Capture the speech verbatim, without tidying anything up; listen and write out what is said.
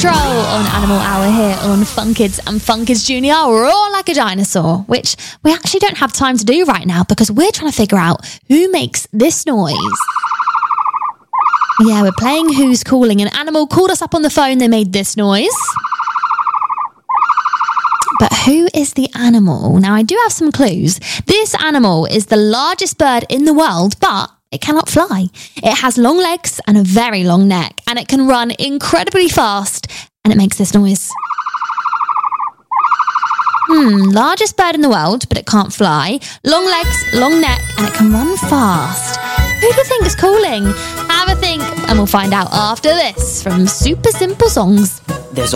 Patrol on Animal Hour here on Fun Kids and Fun Kids Junior. Roar like a dinosaur, which we actually don't have time to do right now because we're trying to figure out who makes this noise. Yeah, we're playing Who's Calling. An animal called us up on the phone. They made this noise. But who is the animal? Now, I do have some clues. This animal is the largest bird in the world, but it cannot fly. It has long legs and a very long neck, and it can run incredibly fast, and it makes this noise. Hmm, largest bird in the world, but it can't fly. Long legs, long neck, and it can run fast. Who do you think is calling? Have a think, and we'll find out after this from Super Simple Songs.